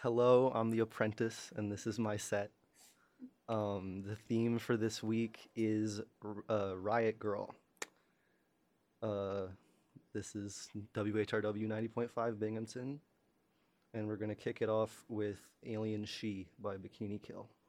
Hello, I'm the apprentice, and this is my set. The theme for this week is Riot Girl. Uh, this is WHRW 90.5 Binghamton, and we're gonna kick it off with Alien She by Bikini Kill.